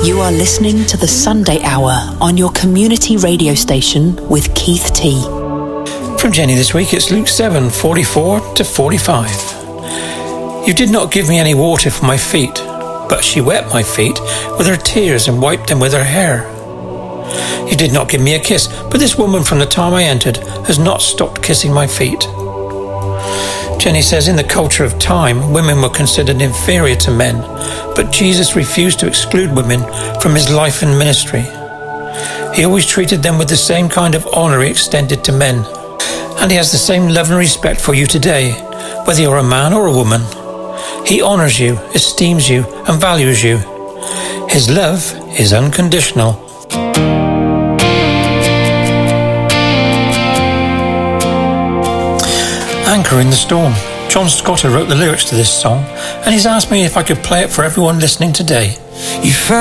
You are listening to the Sunday Hour on your community radio station with Keith T. From Jenny this week, it's Luke 7:44-45. You did not give me any water for my feet, but she wet my feet with her tears and wiped them with her hair. You did not give me a kiss, but this woman from the time I entered has not stopped kissing my feet. Jenny says in the culture of time, women were considered inferior to men, but Jesus refused to exclude women from his life and ministry. He always treated them with the same kind of honour he extended to men. And he has the same love and respect for you today, whether you're a man or a woman. He honours you, esteems you, and values you. His love is unconditional. Anchor in the Storm. John Scotter wrote the lyrics to this song, and he's asked me if I could play it for everyone listening today.